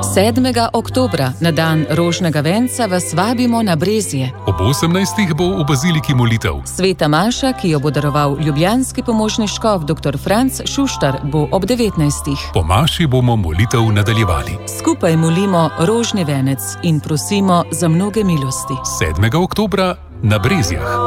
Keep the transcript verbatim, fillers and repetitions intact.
sedmega oktobra, na dan rožnega venca, vas vabimo na Brezje. Ob osemnajstih bo v baziliki molitev. Sveta maša, ki jo bo daroval ljubljanski pomožni škof dr. Franc Šuštar, bo ob devetnajstih. Po maši bomo molitev nadaljevali. Skupaj molimo rožni venec in prosimo za mnoge milosti. sedmega oktobra na Brezjah.